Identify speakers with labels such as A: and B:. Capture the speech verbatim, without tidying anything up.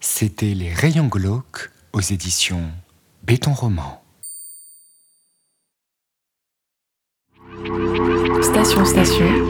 A: C'était Les Rayons glauques aux éditions Béton Roman.
B: Station Station,